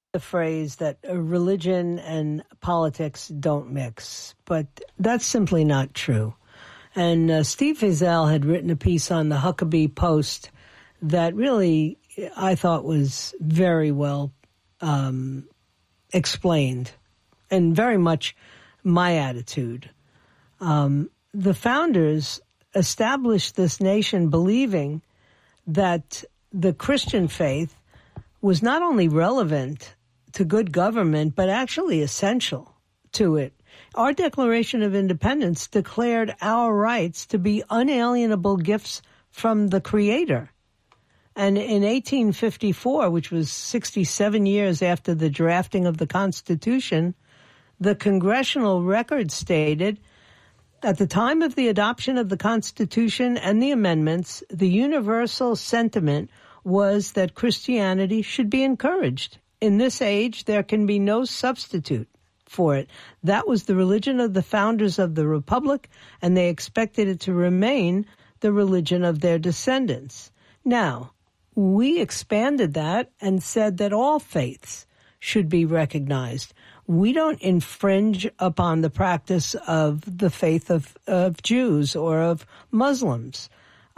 the phrase that religion and politics don't mix, but that's simply not true. And Steve Feazell had written a piece on the Huckabee Post that really I thought was very well explained and very much my attitude. The founders established this nation believing that the Christian faith was not only relevant to good government, but actually essential to it. Our Declaration of Independence declared our rights to be unalienable gifts from the Creator. And in 1854, which was 67 years after the drafting of the Constitution, the Congressional Record stated, at the time of the adoption of the Constitution and the amendments, the universal sentiment was that Christianity should be encouraged. In this age, there can be no substitute for it. That was the religion of the founders of the Republic, and they expected it to remain the religion of their descendants. Now, we expanded that and said that all faiths should be recognized. We don't infringe upon the practice of the faith of Jews or of Muslims.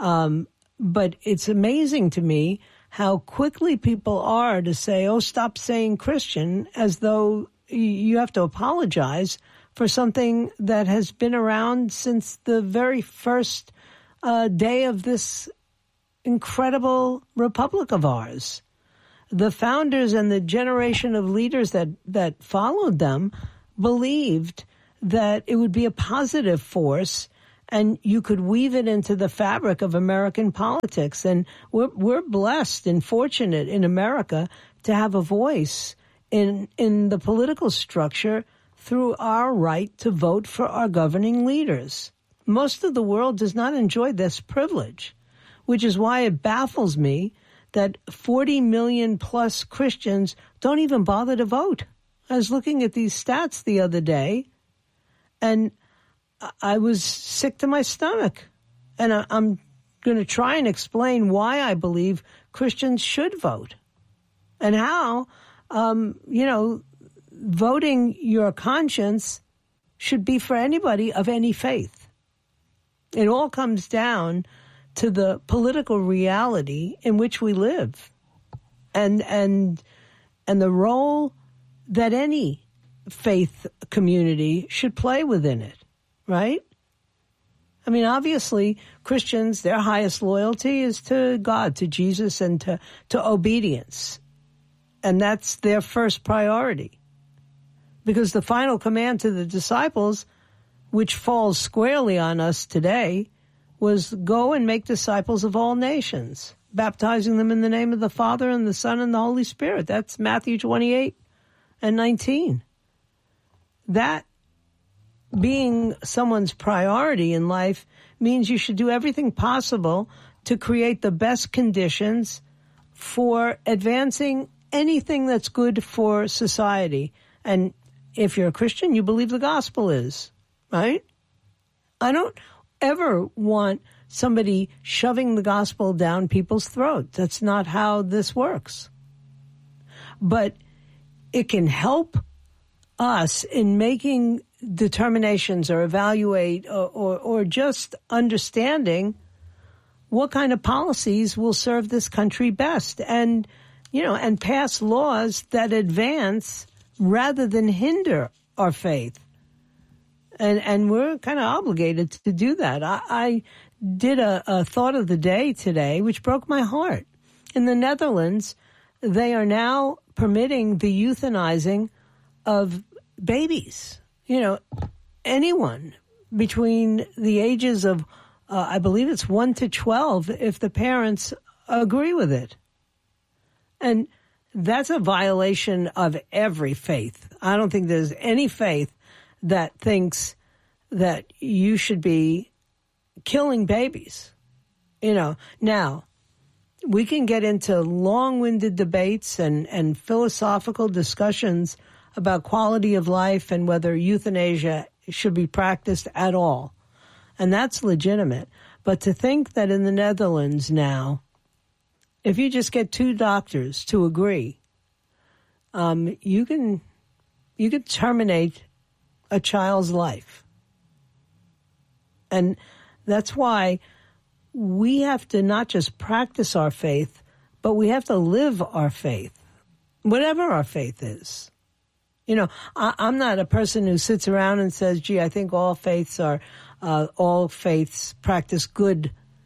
But it's amazing to me how quickly people are to say, oh, stop saying Christian, as though you have to apologize for something that has been around since the very first day of this incredible republic of ours. The founders and the generation of leaders that followed them believed that it would be a positive force and you could weave it into the fabric of American politics. And we're blessed and fortunate in America to have a voice in the political structure through our right to vote for our governing leaders. Most of the world does not enjoy this privilege, which is why it baffles me that 40 million plus Christians don't even bother to vote. I was looking at these stats the other day, and I was sick to my stomach. And I'm going to try and explain why I believe Christians should vote and how, voting your conscience should be for anybody of any faith. It all comes down to the political reality in which we live and the role that any faith community should play within it, right? I mean, obviously, Christians, their highest loyalty is to God, to Jesus, and to obedience. And that's their first priority. Because the final command to the disciples, which falls squarely on us today, was go and make disciples of all nations, baptizing them in the name of the Father and the Son and the Holy Spirit. That's Matthew 28 and 19. That being someone's priority in life means you should do everything possible to create the best conditions for advancing anything that's good for society. And if you're a Christian, you believe the gospel is, right? I don't ever want somebody shoving the gospel down people's throats. That's not how this works. But it can help us in making determinations or evaluate or just understanding what kind of policies will serve this country best and pass laws that advance rather than hinder our faith. And we're kind of obligated to do that. I did a thought of the day today, which broke my heart. In the Netherlands, they are now permitting the euthanizing of babies. Anyone between the ages of, I believe it's 1 to 12, if the parents agree with it. And that's a violation of every faith. I don't think there's any faith that thinks that you should be killing babies. Now, we can get into long-winded debates and philosophical discussions about quality of life and whether euthanasia should be practiced at all. And that's legitimate. But to think that in the Netherlands now, if you just get two doctors to agree you can terminate a child's life. And that's why we have to not just practice our faith, but we have to live our faith, whatever our faith is. You know, I'm not a person who sits around and says, gee, I think all faiths practice good,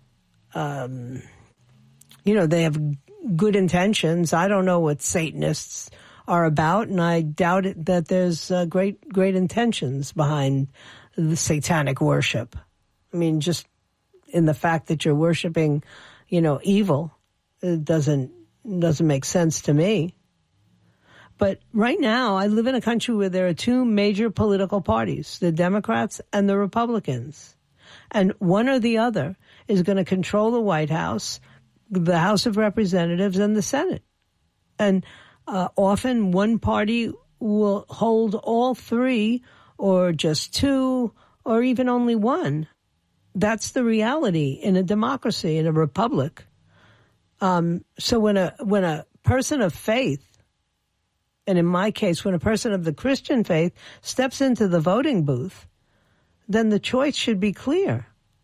they have good intentions. I don't know what Satanists are about, and I doubt it that there's great intentions behind the satanic worship. I mean, just in the fact that you're worshiping, evil, it doesn't make sense to me. But right now, I live in a country where there are two major political parties, the Democrats and the Republicans. And one or the other is going to control the White House, the House of Representatives, and the Senate. And often one party will hold all three, or just two, or even only one. That's the reality in a democracy, in a republic. So when a person of faith, and in my case, when a person of the Christian faith steps into the voting booth, then the choice should be clear,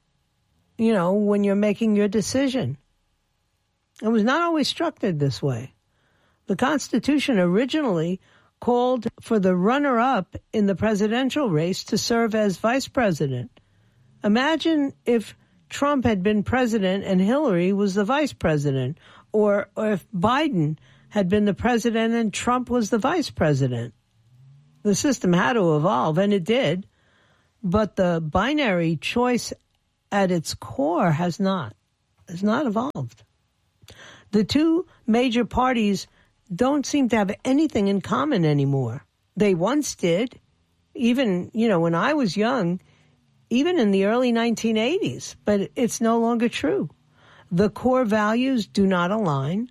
when you're making your decision. It was not always structured this way. The Constitution originally called for the runner-up in the presidential race to serve as vice president. Imagine if Trump had been president and Hillary was the vice president, or if Biden had been the president and Trump was the vice president. The system had to evolve, and it did, but the binary choice at its core has not evolved. The two major parties don't seem to have anything in common anymore. They once did, even, when I was young, even in the early 1980s, but it's no longer true. The core values do not align.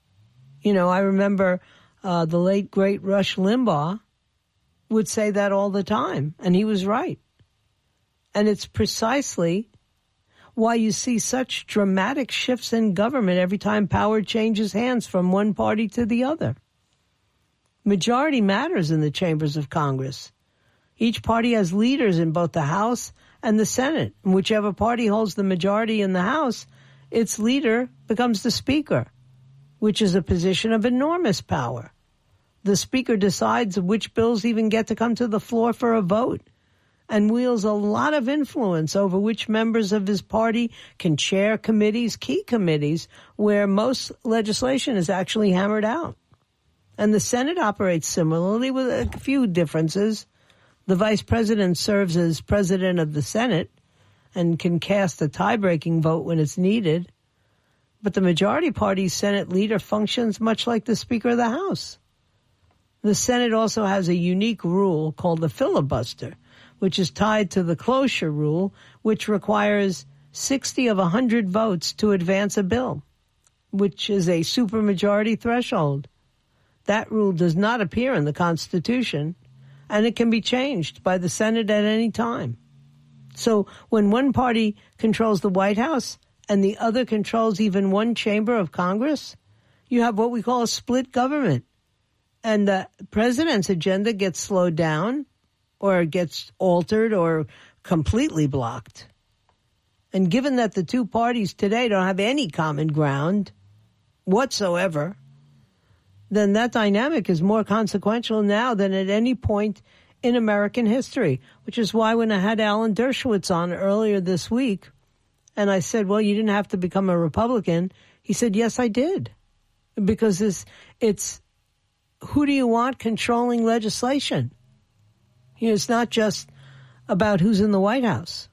I remember the late, great Rush Limbaugh would say that all the time, and he was right. And it's precisely why you see such dramatic shifts in government every time power changes hands from one party to the other. Majority matters in the chambers of Congress. Each party has leaders in both the House and the Senate. And whichever party holds the majority in the House, its leader becomes the Speaker, which is a position of enormous power. The Speaker decides which bills even get to come to the floor for a vote, and wields a lot of influence over which members of his party can chair committees, key committees, where most legislation is actually hammered out. And the Senate operates similarly with a few differences. The vice president serves as president of the Senate and can cast a tie-breaking vote when it's needed. But the majority party's Senate leader functions much like the Speaker of the House. The Senate also has a unique rule called the filibuster, which is tied to the cloture rule, which requires 60 of 100 votes to advance a bill, which is a supermajority threshold. That rule does not appear in the Constitution, and it can be changed by the Senate at any time. So when one party controls the White House and the other controls even one chamber of Congress, you have what we call a split government. And the president's agenda gets slowed down, or gets altered, or completely blocked. And given that the two parties today don't have any common ground whatsoever, then that dynamic is more consequential now than at any point in American history, which is why when I had Alan Dershowitz on earlier this week, and I said, well, you didn't have to become a Republican, he said, yes, I did. Because it's who do you want controlling legislation? It's not just about who's in the White House.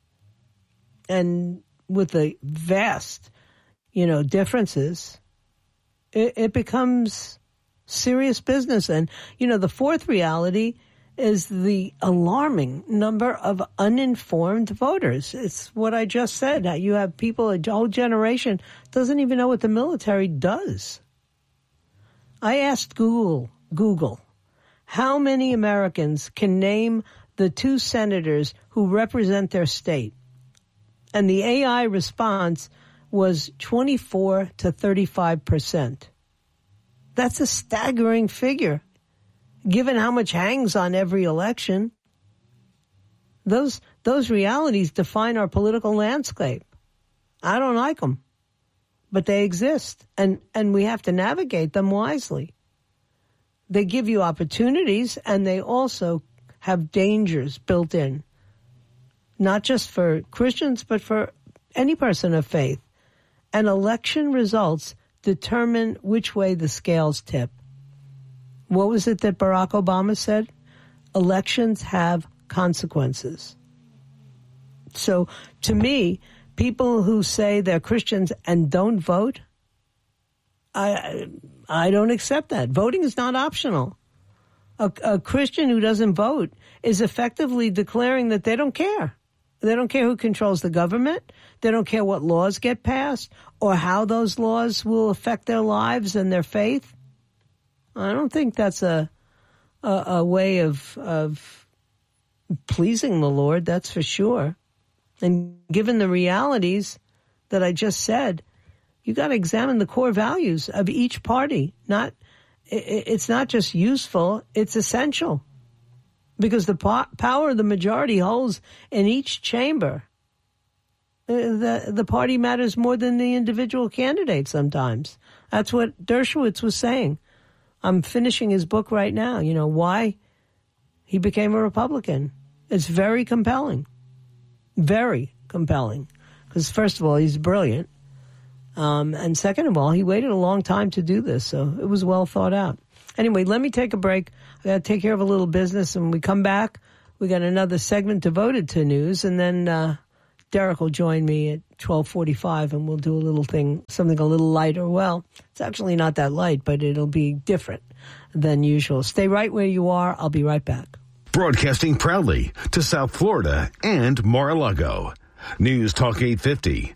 And with the vast, differences, it becomes serious business. And, the fourth reality is the alarming number of uninformed voters. It's what I just said. You have people, a whole generation doesn't even know what the military does. I asked Google, how many Americans can name the two senators who represent their state? And the AI response was 24 to 35%. That's a staggering figure, given how much hangs on every election. Those realities define our political landscape. I don't like them, but they exist, and we have to navigate them wisely. They give you opportunities, and they also have dangers built in, not just for Christians, but for any person of faith. And election results determine which way the scales tip. What was it that Barack Obama said? Elections have consequences. So, to me, people who say they're Christians and don't vote, I don't accept that. Voting is not optional. A Christian who doesn't vote is effectively declaring that they don't care. They don't care who controls the government. They don't care what laws get passed or how those laws will affect their lives and their faith. I don't think that's a way of pleasing the Lord, that's for sure. And given the realities that I just said, you got to examine the core values of each party. It's not just useful, it's essential. Because the power the majority holds in each chamber, the party matters more than the individual candidate sometimes. That's what Dershowitz was saying. I'm finishing his book right now, why he became a Republican. It's very compelling. Very compelling. Because first of all, he's brilliant. And second of all, he waited a long time to do this, so it was well thought out. Anyway, let me take a break. I got to take care of a little business, and when we come back, we got another segment devoted to news, and then Derek will join me at 12:45, and we'll do something a little lighter. Well, it's actually not that light, but it'll be different than usual. Stay right where you are. I'll be right back. Broadcasting proudly to South Florida and Mar-a-Lago. News Talk 850,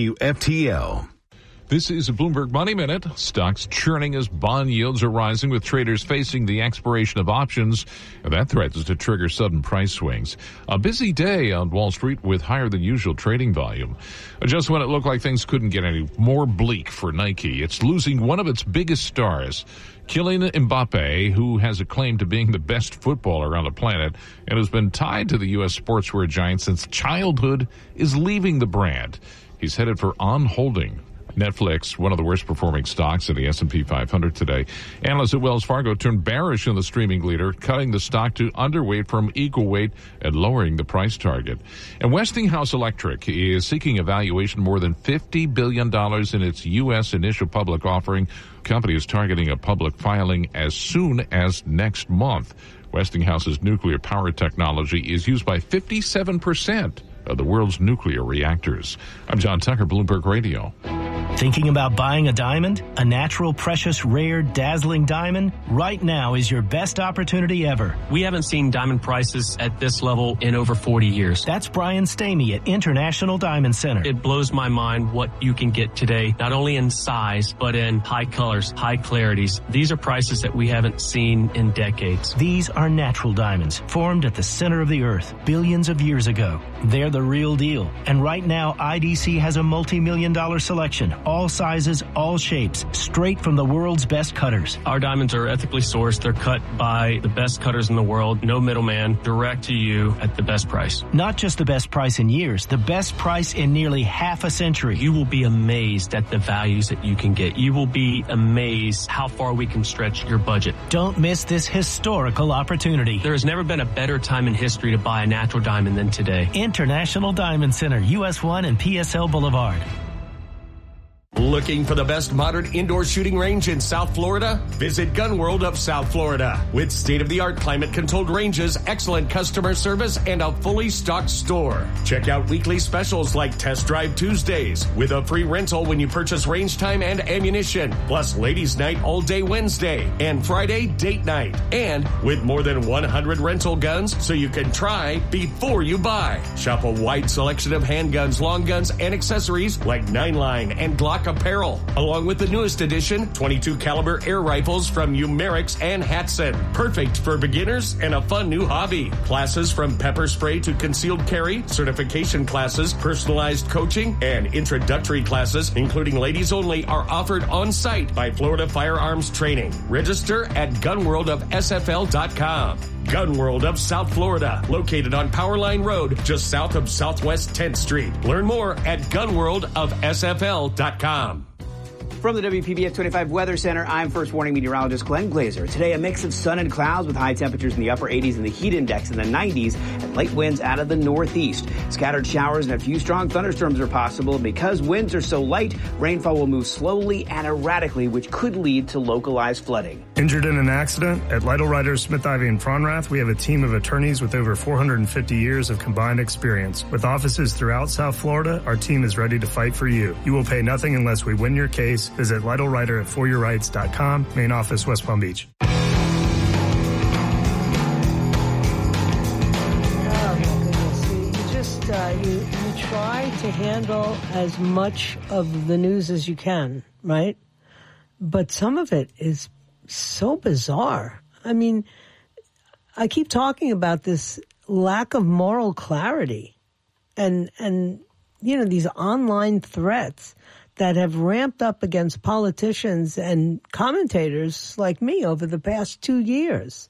WFTL. This is a Bloomberg Money Minute. Stocks churning as bond yields are rising, with traders facing the expiration of options, and that threatens to trigger sudden price swings. A busy day on Wall Street with higher than usual trading volume. Just when it looked like things couldn't get any more bleak for Nike, it's losing one of its biggest stars. Kylian Mbappe, who has a claim to being the best footballer on the planet and has been tied to the U.S. sportswear giant since childhood, is leaving the brand. He's headed for On Holding. Netflix, one of the worst performing stocks in the S&P 500 today. Analysts at Wells Fargo turned bearish on the streaming leader, cutting the stock to underweight from equal weight and lowering the price target. And Westinghouse Electric is seeking a valuation more than $50 billion in its U.S. initial public offering. The company is targeting a public filing as soon as next month. Westinghouse's nuclear power technology is used by 57% of the world's nuclear reactors. I'm John Tucker, Bloomberg Radio. Thinking about buying a diamond? A natural, precious, rare, dazzling diamond? Right now is your best opportunity ever. We haven't seen diamond prices at this level in over 40 years. That's Brian Stamey at International Diamond Center. It blows my mind what you can get today, not only in size, but in high colors, high clarities. These are prices that we haven't seen in decades. These are natural diamonds, formed at the center of the earth billions of years ago. They're the real deal. And right now, IDC has a multi-million-dollar selection. All sizes, all shapes, straight from the world's best cutters. Our diamonds are ethically sourced. They're cut by the best cutters in the world. No middleman, direct to you at the best price. Not just the best price in years, the best price in nearly half a century. You will be amazed at the values that you can get. You will be amazed how far we can stretch your budget. Don't miss this historical opportunity. There has never been a better time in history to buy a natural diamond than today. International Diamond Center, US 1 and PSL Boulevard. Looking for the best modern indoor shooting range in South Florida? Visit Gun World of South Florida. With state-of-the-art climate-controlled ranges, excellent customer service, and a fully stocked store. Check out weekly specials like Test Drive Tuesdays with a free rental when you purchase range time and ammunition, plus Ladies Night all day Wednesday and Friday date night. And with more than 100 rental guns so you can try before you buy. Shop a wide selection of handguns, long guns, and accessories like 9-line and Glock apparel, along with the newest edition 22 caliber air rifles from Umerix and Hatson. Perfect for beginners and a fun new hobby. Classes from pepper spray to concealed carry, certification classes, personalized coaching, and introductory classes, including ladies only, are offered on site by Florida Firearms Training. Register at gunworldofsfl.com. Gun World of South Florida, located on Powerline Road, just south of Southwest 10th Street. Learn more at gunworldofsfl.com. From the WPBF 25 Weather Center, I'm First Warning meteorologist Glenn Glazer. Today, a mix of sun and clouds with high temperatures in the upper 80s and the heat index in the 90s and light winds out of the northeast. Scattered showers and a few strong thunderstorms are possible. Because winds are so light, rainfall will move slowly and erratically, which could lead to localized flooding. Injured in an accident? At Lytle Writers, Smith, Ivy, and Fronrath, we have a team of attorneys with over 450 years of combined experience. With offices throughout South Florida, our team is ready to fight for you. You will pay nothing unless we win your case. Visit Lytle Writer at foryourrights.com. Main office, West Palm Beach. Oh, my goodness. You try to handle as much of the news as you can, right? But some of it is so bizarre. I mean, I keep talking about this lack of moral clarity and these online threats that have ramped up against politicians and commentators like me over the past 2 years.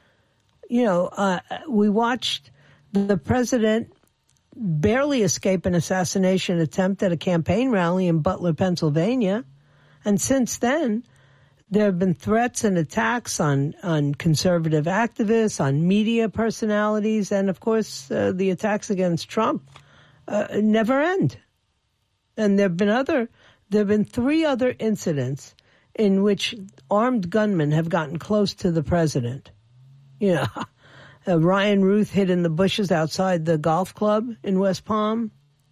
We watched the president barely escape an assassination attempt at a campaign rally in Butler, Pennsylvania. And since then, there have been threats and attacks on conservative activists, on media personalities, and, of course, the attacks against Trump never end. And there have been 3 other incidents in which armed gunmen have gotten close to the president. Ryan Ruth hid in the bushes outside the golf club in West Palm.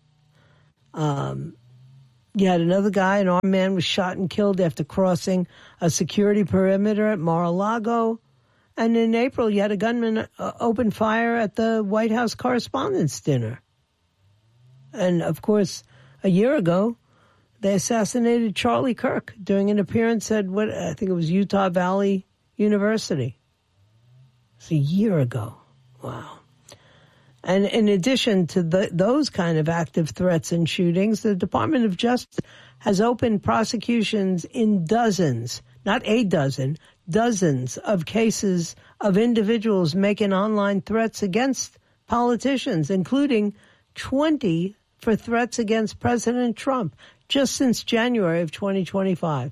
You had another guy, an armed man, was shot and killed after crossing a security perimeter at Mar-a-Lago. And in April, you had a gunman open fire at the White House Correspondents' Dinner. And, of course, a year ago, they assassinated Charlie Kirk during an appearance at I think it was Utah Valley University. It's a year ago. Wow. And in addition to those kind of active threats and shootings, the Department of Justice has opened prosecutions in dozens, not a dozen, dozens of cases of individuals making online threats against politicians, including 20 for threats against President Trump just since January of 2025.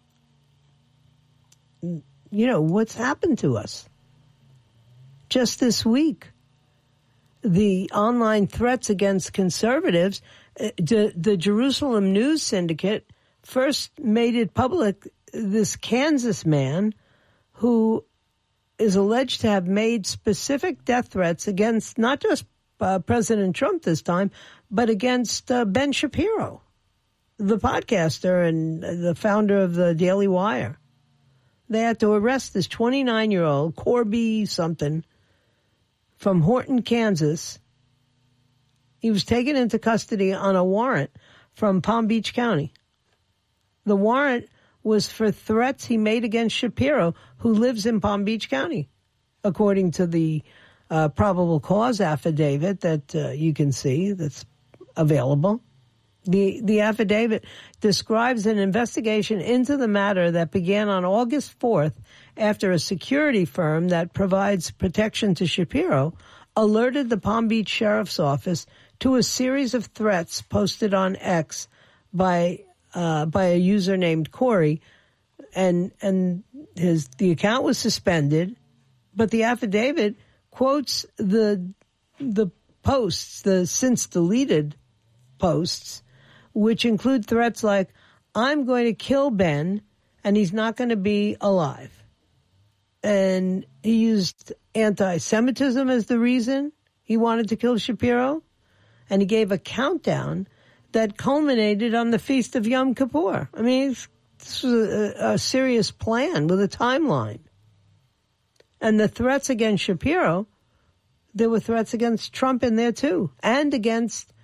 What's happened to us? Just this week, the online threats against conservatives, the Jerusalem News Syndicate first made it public, this Kansas man who is alleged to have made specific death threats against not just President Trump this time, but against Ben Shapiro, the podcaster and the founder of the Daily Wire. They had to arrest this 29-year-old Corby something from Horton, Kansas. He was taken into custody on a warrant from Palm Beach County. The warrant was for threats he made against Shapiro, who lives in Palm Beach County, according to the probable cause affidavit that you can see that's available. The affidavit describes an investigation into the matter that began on August 4th after a security firm that provides protection to Shapiro alerted the Palm Beach Sheriff's Office to a series of threats posted on X by a user named Corey, and the account was suspended, but the affidavit quotes the posts, the since deleted posts, which include threats like, "I'm going to kill Ben and he's not going to be alive." And he used anti-Semitism as the reason he wanted to kill Shapiro. And he gave a countdown that culminated on the Feast of Yom Kippur. I mean, this was a serious plan with a timeline. And the threats against Shapiro, there were threats against Trump in there too, and against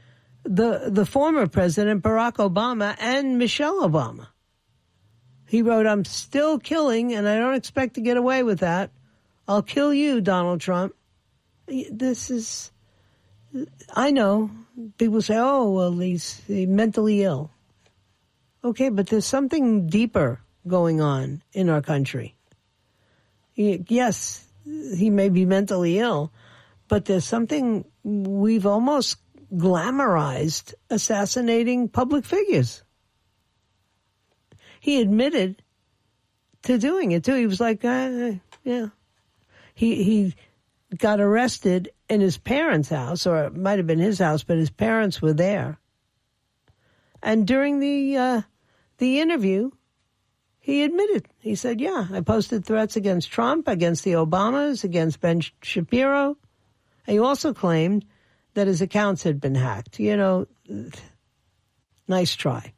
the former president, Barack Obama, and Michelle Obama. He wrote, I'm still killing, and I don't expect to get away with that. I'll kill you, Donald Trump. This is, I know, people say, oh, well, he's mentally ill. Okay, but there's something deeper going on in our country. Yes, he may be mentally ill, but there's something, we've almost glamorized assassinating public figures. He admitted to doing it, too. He was like, yeah. He got arrested in his parents' house, or it might have been his house, but his parents were there. And during the interview, he admitted. He said, yeah, I posted threats against Trump, against the Obamas, against Ben Shapiro. And he also claimed that his accounts had been hacked. You know, nice try.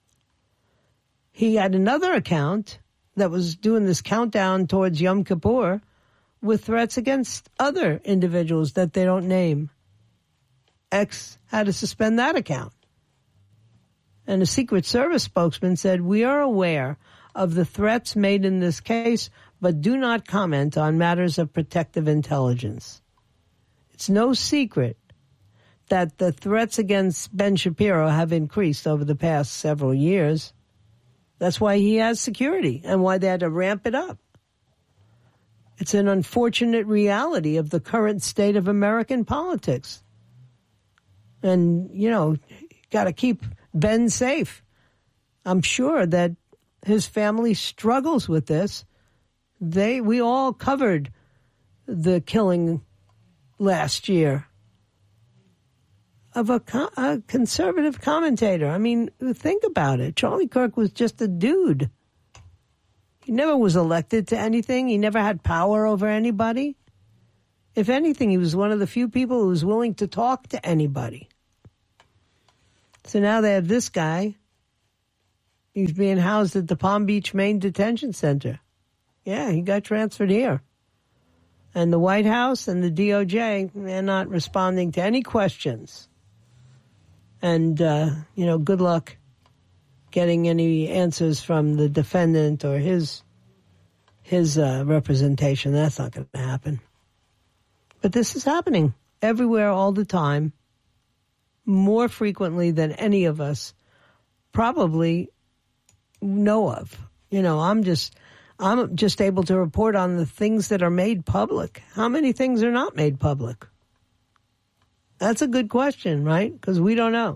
He had another account that was doing this countdown towards Yom Kippur with threats against other individuals that they don't name. X had to suspend that account. And a Secret Service spokesman said, we are aware of the threats made in this case, but do not comment on matters of protective intelligence. It's no secret that the threats against Ben Shapiro have increased over the past several years. That's why he has security and why they had to ramp it up. It's an unfortunate reality of the current state of American politics. And, you know, got to keep Ben safe. I'm sure that his family struggles with this. We all covered the killing last year of a conservative commentator. I mean, think about it. Charlie Kirk was just a dude. He never was elected to anything. He never had power over anybody. If anything, he was one of the few people who was willing to talk to anybody. So now they have this guy. He's being housed at the Palm Beach Maine Detention Center. Yeah, he got transferred here. And the White House and the DOJ, they're not responding to any questions. And, you know, good luck getting any answers from the defendant or his representation. That's not going to happen. But this is happening everywhere all the time, more frequently than any of us probably know of. You know, I'm just able to report on the things that are made public. How many things are not made public? That's a good question, right? Because we don't know.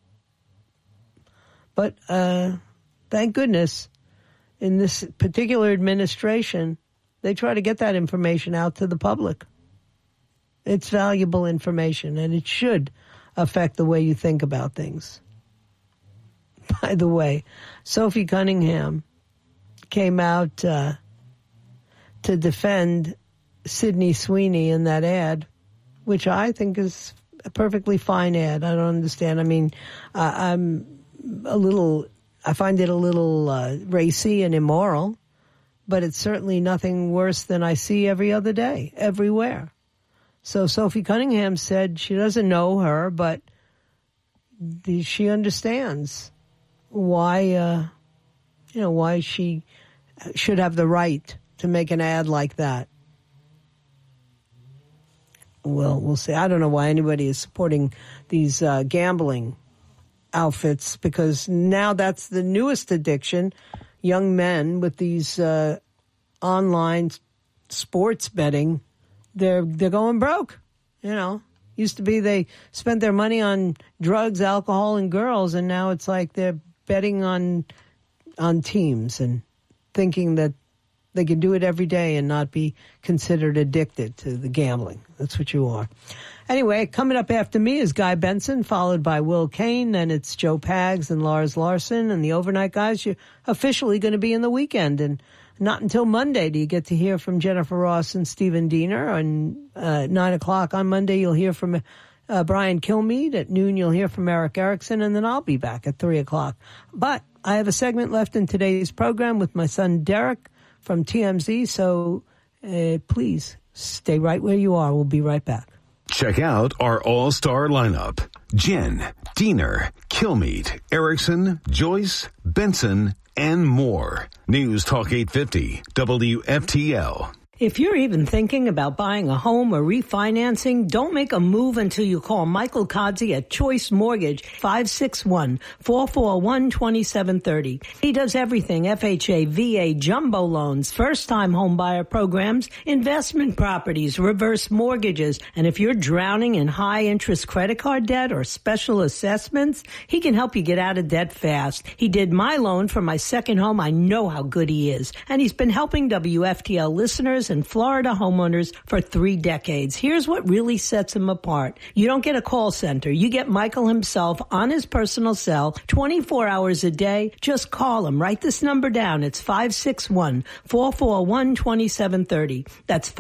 But thank goodness, in this particular administration, they try to get that information out to the public. It's valuable information, and it should affect the way you think about things. By the way, Sophie Cunningham came out to defend Sydney Sweeney in that ad, which I think is a perfectly fine ad. I don't understand. I mean, I find it a little racy and immoral, but it's certainly nothing worse than I see every other day, everywhere. So Sophie Cunningham said she doesn't know her, but she understands why, why she should have the right to make an ad like that. Well, we'll see. I don't know why anybody is supporting these gambling outfits, because now that's the newest addiction. Young men with these online sports betting, they're going broke. You know, used to be they spent their money on drugs, alcohol, and girls, and now it's like they're betting on teams and thinking that they can do it every day and not be considered addicted to the gambling. That's what you are. Anyway, coming up after me is Guy Benson, followed by Will Kane. Then it's Joe Pags and Lars Larson. And the overnight guys, you're officially going to be in the weekend. And not until Monday do you get to hear from Jennifer Ross and Stephen Diener. And 9 o'clock on Monday, you'll hear from Brian Kilmeade. At noon, you'll hear from Eric Erickson. And then I'll be back at 3 o'clock. But I have a segment left in today's program with my son Derek from TMZ. So please stay right where you are. We'll be right back. Check out our all-star lineup. Jen, Diener, Kilmeade, Erickson, Joyce, Benson, and more. News Talk 850, WFTL. If you're even thinking about buying a home or refinancing, don't make a move until you call Michael Kodzi at Choice Mortgage, 561-441-2730. He does everything: FHA, VA, jumbo loans, first-time home buyer programs, investment properties, reverse mortgages. And if you're drowning in high-interest credit card debt or special assessments, he can help you get out of debt fast. He did my loan for my second home. I know how good he is. And he's been helping WFTL listeners and Florida homeowners for 3 decades. Here's what really sets him apart. You don't get a call center. You get Michael himself on his personal cell 24 hours a day. Just call him. Write this number down. It's 561-441-2730. That's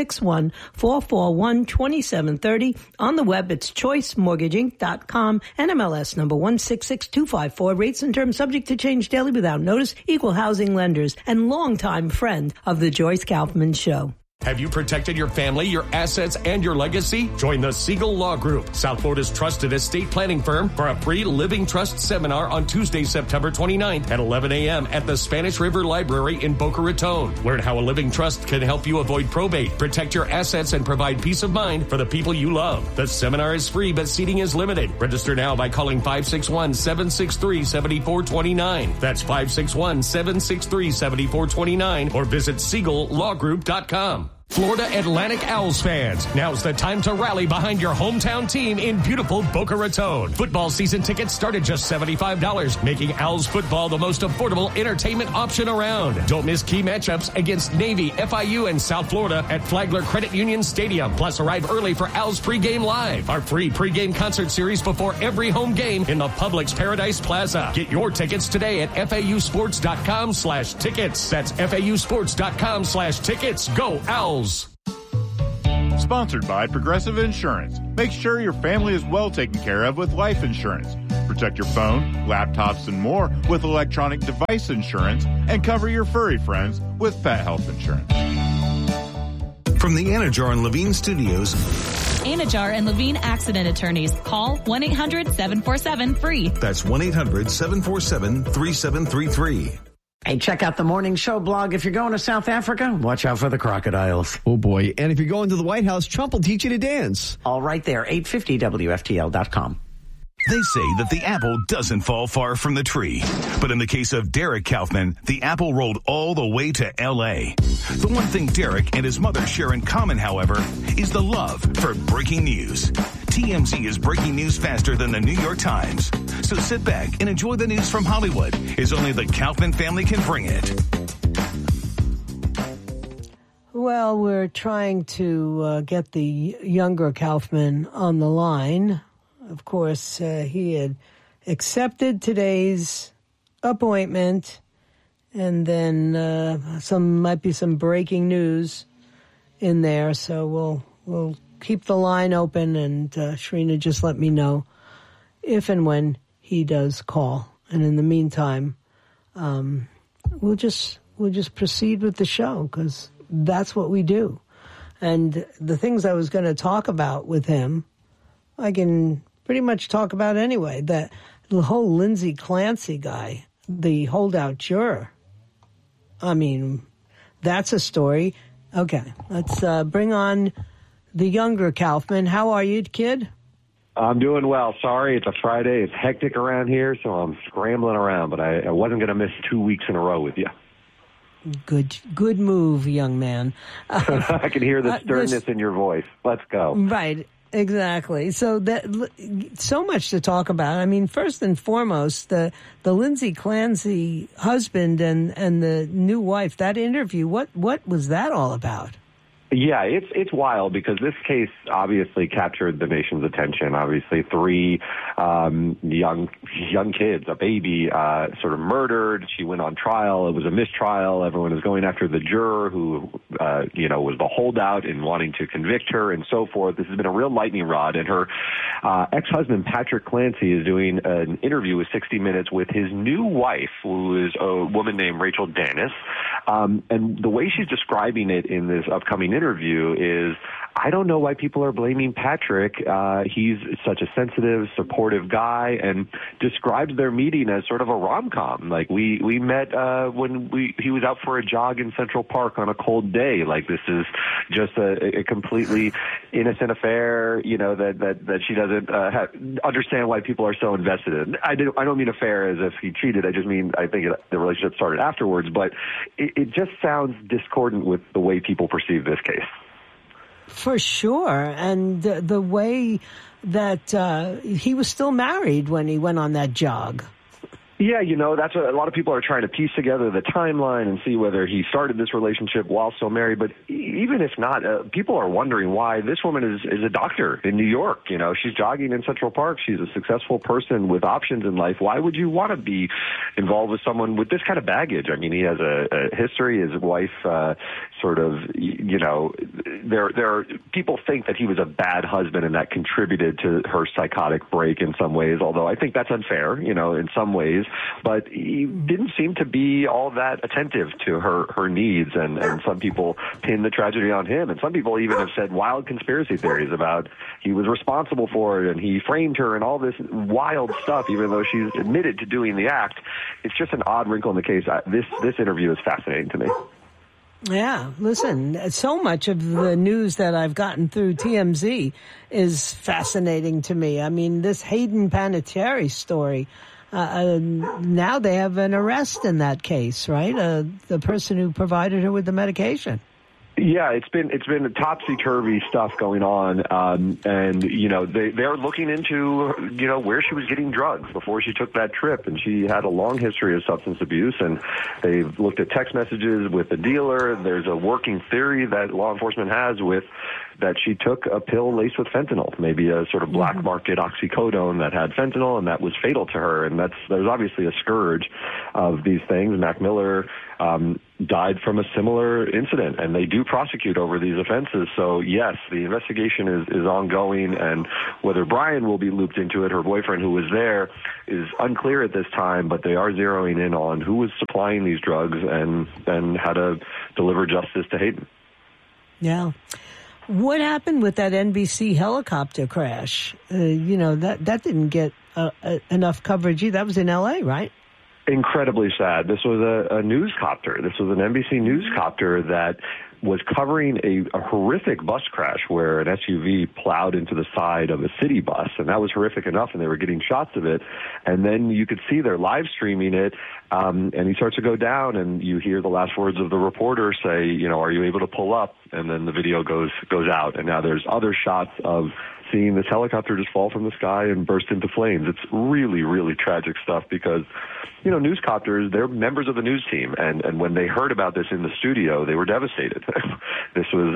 561-441-2730. On the web, it's choicemortgaging.com. NMLS number 166254. Rates and terms subject to change daily without notice. Equal housing lenders and longtime friend of the Joyce Kaufman Show. Have you protected your family, your assets, and your legacy? Join the Siegel Law Group, South Florida's trusted estate planning firm, for a free Living Trust seminar on Tuesday, September 29th at 11 a.m. at the Spanish River Library in Boca Raton. Learn how a living trust can help you avoid probate, protect your assets, and provide peace of mind for the people you love. The seminar is free, but seating is limited. Register now by calling 561-763-7429. That's 561-763-7429, or visit SiegelLawGroup.com. Florida Atlantic Owls fans, now's the time to rally behind your hometown team in beautiful Boca Raton. Football season tickets start at just $75, making Owls football the most affordable entertainment option around. Don't miss key matchups against Navy, FIU, and South Florida at Flagler Credit Union Stadium. Plus, arrive early for Owls Pregame Live, our free pregame concert series before every home game in the Publix Paradise Plaza. Get your tickets today at FAUsports.com/tickets. That's FAUsports.com/tickets. Go Owls! Sponsored by Progressive Insurance. Make sure your family is well taken care of with life insurance. Protect your phone, laptops, and more with electronic device insurance, and cover your furry friends with pet health insurance. From the Anajar and Levine Studios, Anajar and Levine Accident Attorneys. Call 1-800-747-FREE. That's 1-800-747-3733. Hey, check out the Morning Show blog. If you're going to South Africa, watch out for the crocodiles. Oh, boy. And if you're going to the White House, Trump will teach you to dance. All right there, 850WFTL.com. They say that the apple doesn't fall far from the tree. But in the case of Derek Kaufman, the apple rolled all the way to L.A. The one thing Derek and his mother share in common, however, is the love for breaking news. TMZ is breaking news faster than the New York Times. So sit back and enjoy the news from Hollywood, as only the Kaufman family can bring it. Well, we're trying to get the younger Kaufman on the line. Of course, he had accepted today's appointment, and then might be some breaking news in there. So we'll keep the line open, and Shrina, just let me know if and when he does call. And in the meantime, we'll just proceed with the show, because that's what we do. And the things I was going to talk about with him, I can pretty much talk about anyway. That the whole Lindsay Clancy guy, the holdout juror. I mean, that's a story. Okay, let's bring on the younger Kaufman. How are you, kid? I'm doing well. Sorry, it's a Friday. It's hectic around here, so I'm scrambling around. But I wasn't going to miss 2 weeks in a row with you. Good move, young man. I can hear the sternness in your voice. Let's go. Right. Exactly. So so much to talk about. I mean, first and foremost, the Lindsay Clancy husband and the new wife, that interview, what was that all about? Yeah, it's wild, because this case obviously captured the nation's attention. Obviously, 3 young kids, a baby, sort of murdered. She went on trial. It was a mistrial. Everyone is going after the juror who, was the holdout in wanting to convict her and so forth. This has been a real lightning rod. And her ex-husband, Patrick Clancy, is doing an interview with 60 Minutes with his new wife, who is a woman named Rachel Dennis. And the way she's describing it in this upcoming interview is I don't know why people are blaming Patrick. He's such a sensitive, supportive guy, and describes their meeting as sort of a rom-com. Like we met when he was out for a jog in Central Park on a cold day. Like this is just a completely innocent affair. You know that she doesn't understand why people are so invested in. I don't mean affair as if he cheated. I just mean I think the relationship started afterwards. But it just sounds discordant with the way people perceive this case. For sure. And the way that he was still married when he went on that jog. Yeah, that's what a lot of people are trying to piece together the timeline and see whether he started this relationship while still married. But even if not, people are wondering why this woman is a doctor in New York. She's jogging in Central Park. She's a successful person with options in life. Why would you want to be involved with someone with this kind of baggage? I mean, he has a history. His wife there are people think that he was a bad husband and that contributed to her psychotic break in some ways, although I think that's unfair, in some ways. But he didn't seem to be all that attentive to her needs, and some people pin the tragedy on him, and some people even have said wild conspiracy theories about he was responsible for it and he framed her and all this wild stuff, even though she's admitted to doing the act. It's just an odd wrinkle in the case. This interview is fascinating to me. Yeah, listen, so much of the news that I've gotten through TMZ is fascinating to me. I mean, this Hayden Panettiere story, now they have an arrest in that case, right? The person who provided her with the medication. Yeah, it's been topsy-turvy stuff going on, and they're looking into where she was getting drugs before she took that trip, and she had a long history of substance abuse, and they've looked at text messages with the dealer. There's a working theory that law enforcement has that she took a pill laced with fentanyl, maybe a sort of black market oxycodone that had fentanyl, and that was fatal to her. And there's obviously a scourge of these things. Mac Miller died from a similar incident, and they do prosecute over these offenses. So yes, the investigation is ongoing, and whether Brian will be looped into it, her boyfriend who was there, is unclear at this time, but they are zeroing in on who was supplying these drugs and how to deliver justice to Hayden. Yeah. What happened with that NBC helicopter crash? That didn't get enough coverage either. That was in L.A., right? Incredibly sad. This was a newscopter. This was an NBC newscopter that was covering a horrific bus crash where an SUV plowed into the side of a city bus, and that was horrific enough, and they were getting shots of it. And then you could see they're live streaming it, and he starts to go down, and you hear the last words of the reporter say, are you able to pull up? And then the video goes out, and now there's other shots of seeing this helicopter just fall from the sky and burst into flames. It's really, really tragic stuff because, newscopters, they're members of the news team. And when they heard about this in the studio, they were devastated. This was,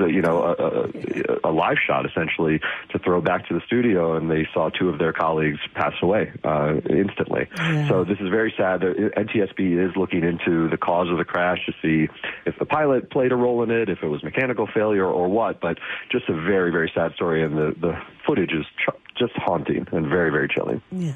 a live shot, essentially, to throw back to the studio, and they saw two of their colleagues pass away instantly. Yeah. So this is very sad. NTSB is looking into the cause of the crash to see if the pilot played a role in it, if it was mechanical failure or what, but just a very, very sad story, and the footage is just haunting and very, very chilling. Yeah.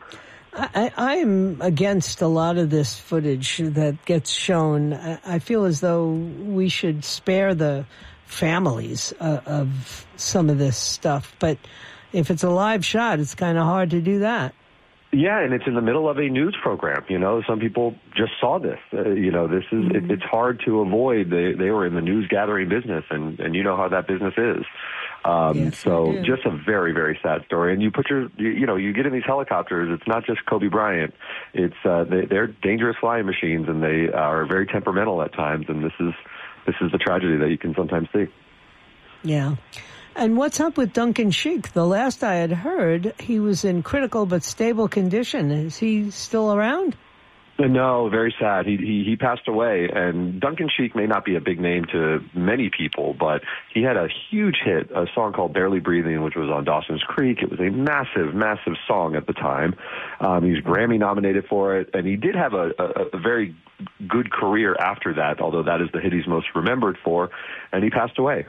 I am against a lot of this footage that gets shown. I feel as though we should spare the families of some of this stuff. But if it's a live shot, it's kind of hard to do that. Yeah, and it's in the middle of a news program. Some people just saw this. This is it's hard to avoid. They were in the news gathering business, and you know how that business is. Yes, so just a very, very sad story. And you put you get in these helicopters. It's not just Kobe Bryant. It's they're dangerous flying machines, and they are very temperamental at times. And this is the tragedy that you can sometimes see. Yeah. And what's up with Duncan Sheik? The last I had heard, he was in critical but stable condition. Is he still around? No, very sad. He passed away, and Duncan Sheik may not be a big name to many people, but he had a huge hit, a song called Barely Breathing, which was on Dawson's Creek. It was a massive, massive song at the time. He was Grammy nominated for it, and he did have a very good career after that, although that is the hit he's most remembered for, and he passed away.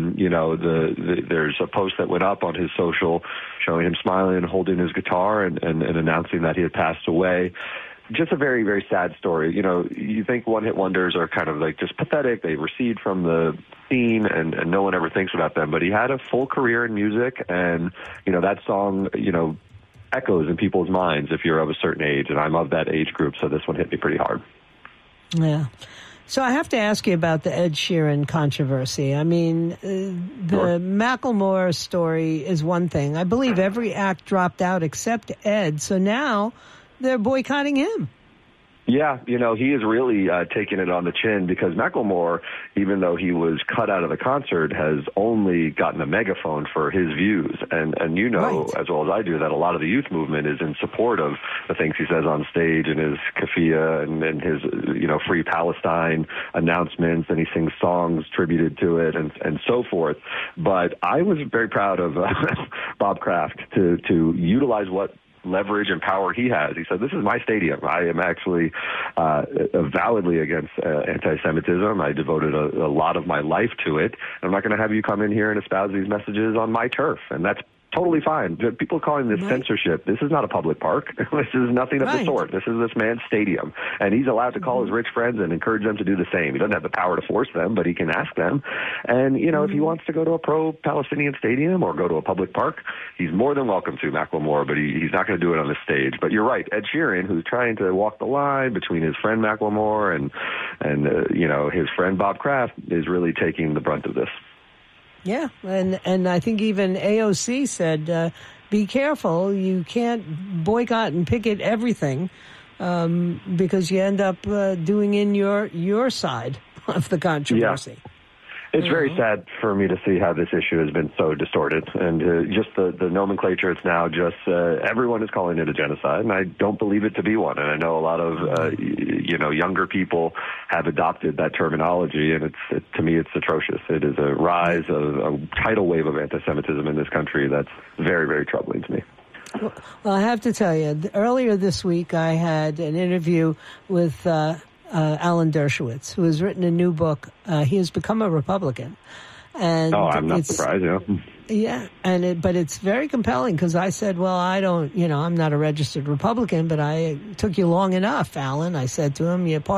There's a post that went up on his social showing him smiling and holding his guitar and announcing that he had passed away. Just a very, very sad story. You think one-hit wonders are kind of like just pathetic. They recede from the scene, and no one ever thinks about them. But he had a full career in music, and, that song, echoes in people's minds if you're of a certain age, and I'm of that age group, so this one hit me pretty hard. Yeah. So I have to ask you about the Ed Sheeran controversy. I mean, the Macklemore story is one thing. I believe every act dropped out except Ed, so now they're boycotting him. Yeah, he is really taking it on the chin, because Macklemore, even though he was cut out of the concert, has only gotten a megaphone for his views. And right, as well as I do, that a lot of the youth movement is in support of the things he says on stage and his keffiyeh and his, Free Palestine announcements, and he sings songs tributed to it and so forth. But I was very proud of Bob Kraft to utilize what leverage and power he has. He said, this is my stadium. I am actually validly against anti-Semitism. I devoted a lot of my life to it. I'm not going to have you come in here and espouse these messages on my turf. And that's totally fine. People calling this censorship. This is not a public park. This is nothing of the sort. This is this man's stadium. And he's allowed to call his rich friends and encourage them to do the same. He doesn't have the power to force them, but he can ask them. And, if he wants to go to a pro-Palestinian stadium or go to a public park, he's more than welcome to, Macklemore, but he's not going to do it on the stage. But you're right. Ed Sheeran, who's trying to walk the line between his friend Macklemore and his friend Bob Kraft, is really taking the brunt of this. Yeah, and I think even AOC said, be careful, you can't boycott and picket everything because you end up doing in your side of the controversy. Yeah. It's very sad for me to see how this issue has been so distorted, and just the nomenclature. It's now just everyone is calling it a genocide, and I don't believe it to be one. And I know a lot of younger people have adopted that terminology, and to me it's atrocious. It is a rise of a tidal wave of anti-Semitism in this country that's very, very troubling to me. Well, I have to tell you, earlier this week I had an interview with Alan Dershowitz, who has written a new book. He has become a Republican. And I'm not surprised, Yeah, but it's very compelling, because I said, well, I don't, I'm not a registered Republican, but I took you long enough, Alan. I said to him, you're part